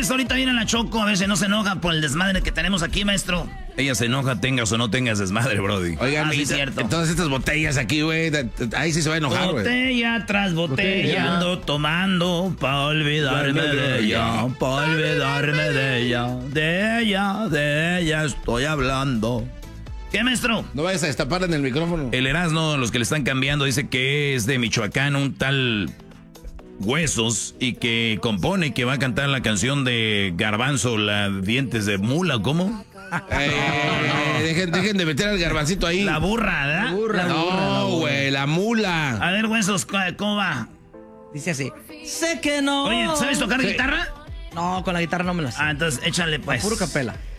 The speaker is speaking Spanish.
maestro, ahorita viene la Choco, a ver si no se enoja por el desmadre que tenemos aquí, maestro. Ella se enoja, tengas o no tengas desmadre, brody. Oigan, sí, cierto. Todas estas botellas aquí, güey, ahí sí se va a enojar, güey. Botella tras botella ando tomando pa' olvidarme de ella, pa' olvidarme de ella estoy hablando. ¿Qué, maestro? No vayas a destapar en el micrófono. El Erasmo, los que le están cambiando, dice que es de Michoacán, un tal Huesos, y que compone que va a cantar la canción de Garbanzo, la dientes de mula, ¿cómo? Dejen de meter al garbancito ahí. La burra, ¿verdad? No, güey, la mula. A ver, Huesos, ¿cómo va? Dice así. Sé que no. Oye, ¿sabes tocar guitarra? No, con la guitarra no me la sé. Entonces échale pues. Puro capela.